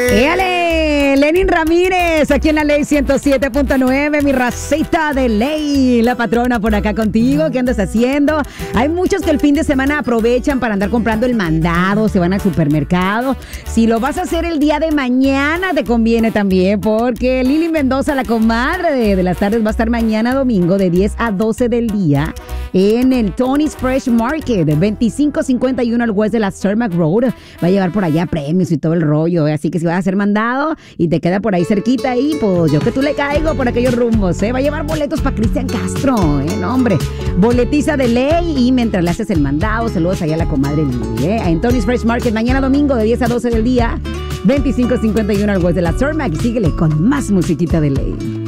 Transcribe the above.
¡Éale! Lenin Ramírez, aquí en la Ley 107.9, mi racita de ley. La patrona por acá contigo. ¿Qué andas haciendo? Hay muchos que el fin de semana aprovechan para andar comprando el mandado, se van al supermercado. Si lo vas a hacer el día de mañana, te conviene también, porque Lili Mendoza, la comadre de las tardes, va a estar mañana domingo de 10 a 12 del día en el Tony's Fresh Market, 2551 al west de la Cermak Road. Va a llevar por allá premios y todo el rollo, ¿eh? Así que si vas a hacer mandado y te queda por ahí cerquita y pues yo que tú le caigo por aquellos rumbos, ¿eh? Va a llevar boletos para Cristian Castro, no hombre, boletiza de ley. Y mientras le haces el mandado, saludos allá a la comadre Lili, en Tony's Fresh Market mañana domingo de 10 a 12 del día, 2551 al west de la Cermak. Y síguele con más musiquita de ley.